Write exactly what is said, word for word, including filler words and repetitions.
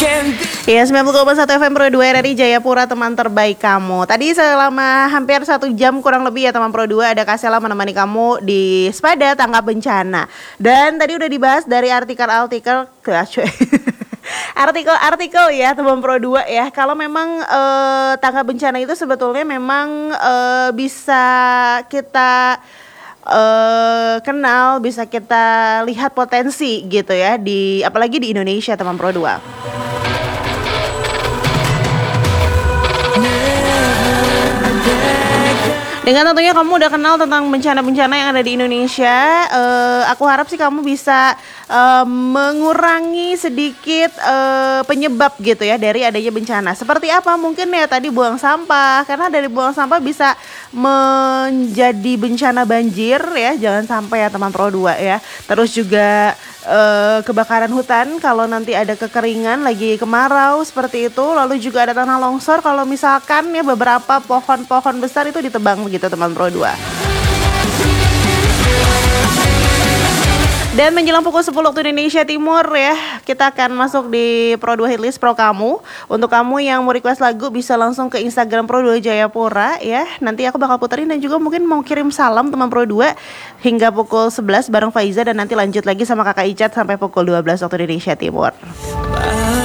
Ya, sembilan puluh koma satu F M Pro dua R R I Jayapura, teman terbaik kamu. Tadi selama hampir satu jam kurang lebih ya teman Pro dua, ada Kasela menemani kamu di Spada Tanggap Bencana. Dan tadi udah dibahas dari artikel-artikel artikel-artikel ya teman Pro dua ya. Kalau memang eh, tanggap bencana itu sebetulnya memang eh, bisa kita uh, kenal, bisa kita lihat potensi gitu ya, di apalagi di Indonesia teman Pro dua. Dengan tentunya kamu udah kenal tentang bencana-bencana yang ada di Indonesia, uh, aku harap sih kamu bisa uh, mengurangi sedikit uh, penyebab gitu ya dari adanya bencana. Seperti apa? Mungkin ya tadi buang sampah, karena dari buang sampah bisa menjadi bencana banjir ya, jangan sampai ya teman Pro dua ya. Terus juga uh, kebakaran hutan kalau nanti ada kekeringan lagi kemarau seperti itu. Lalu juga ada tanah longsor kalau misalkan ya beberapa pohon-pohon besar itu ditebang gitu teman Pro dua. Dan menjelang pukul sepuluh waktu Indonesia Timur ya, kita akan masuk di Pro dua Hitlist Pro kamu. Untuk kamu yang mau request lagu bisa langsung ke Instagram Pro dua Jayapura ya. Nanti aku bakal puterin dan juga mungkin mau kirim salam teman Pro dua hingga pukul sebelas bareng Faiza, dan nanti lanjut lagi sama Kakak Icat sampai pukul dua belas waktu Indonesia Timur.